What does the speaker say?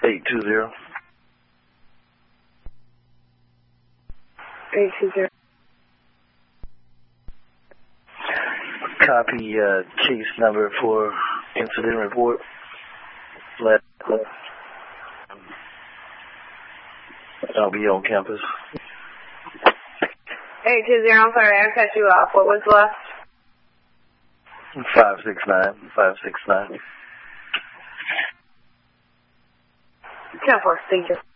820. 820. Copy case number for incident report. I'll be on campus. 820, I'm sorry, I cut you off. What was left? 569. 10-4, thank you.